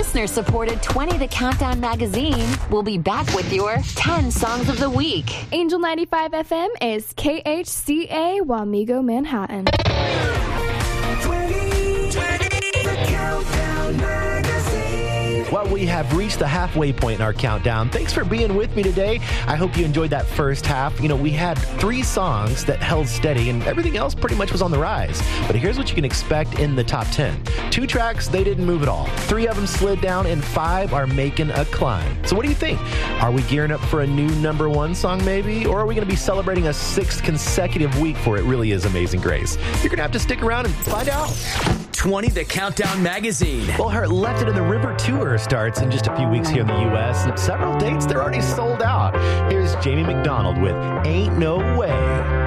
listener-supported 20 The Countdown magazine. We'll be back with your 10 songs of the week. Angel 95 FM is KHCA Wamego, Manhattan. 20, The Countdown magazine. Well, we have reached the halfway point in our countdown. Thanks for being with me today. I hope you enjoyed that first half. You know, we had 3 songs that held steady, and everything else pretty much was on the rise. But here's what you can expect in the top 10. 2 tracks, they didn't move at all. 3 of them slid down, and 5 are making a climb. So what do you think? Are we gearing up for a new number 1 song maybe? Or are we going to be celebrating a 6th consecutive week for It Really Is Amazing Grace? You're going to have to stick around and find out. 20 The Countdown magazine. Well, her Left It in the River tour starts in just a few weeks here in the U.S. and several dates, they're already sold out. Here's Jamie McDonald with Ain't No Way.